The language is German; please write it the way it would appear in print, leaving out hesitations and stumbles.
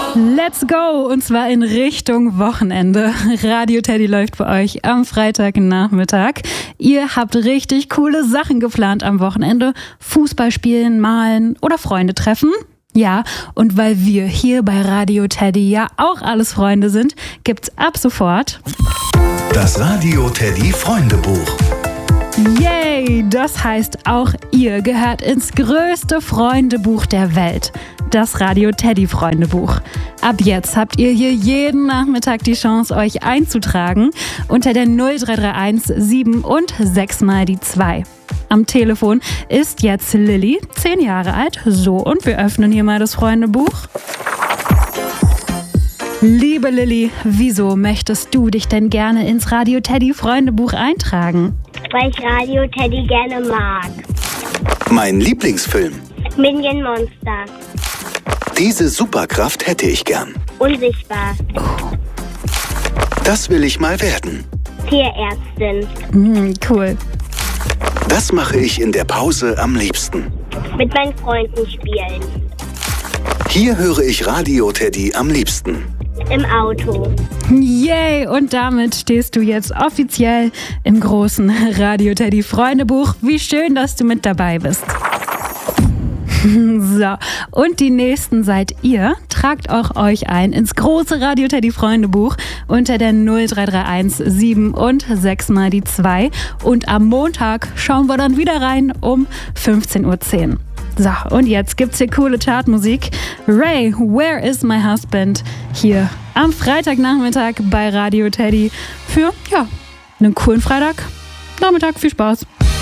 Let's go! Und zwar in Richtung Wochenende. Radio Teddy läuft bei euch am Freitagnachmittag. Ihr habt richtig coole Sachen geplant am Wochenende. Fußball spielen, malen oder Freunde treffen. Ja, und weil wir hier bei Radio Teddy ja auch alles Freunde sind, gibt's ab sofort das Radio Teddy Freundebuch. Yay! Das heißt, auch ihr gehört ins größte Freundebuch der Welt. Das Radio Teddy Freundebuch. Ab jetzt habt ihr hier jeden Nachmittag die Chance, euch einzutragen unter der 0331 7 und 6 mal die 2. Am Telefon ist jetzt Lilly, 10 Jahre alt. So, und wir öffnen hier mal das Freundebuch. Liebe Lilly, wieso möchtest du dich denn gerne ins Radio Teddy Freundebuch eintragen? Weil ich Radio Teddy gerne mag. Mein Lieblingsfilm. Minion Monster. Diese Superkraft hätte ich gern. Unsichtbar. Das will ich mal werden. Tierärztin. Cool. Das mache ich in der Pause am liebsten. Mit meinen Freunden spielen. Hier höre ich Radio Teddy am liebsten. Im Auto. Yay! Und damit stehst du jetzt offiziell im großen Radio Teddy Freundebuch. Wie schön, dass du mit dabei bist. So, und die nächsten seid ihr. Tragt auch euch ein ins große Radio Teddy Freundebuch unter der 0331 7 und 6 mal die 2. Und am Montag schauen wir dann wieder rein um 15:10 Uhr. So, und jetzt gibt's hier coole Chartmusik. Ray, Where is my husband? Hier am Freitagnachmittag bei Radio Teddy für, einen coolen Freitagnachmittag. Viel Spaß.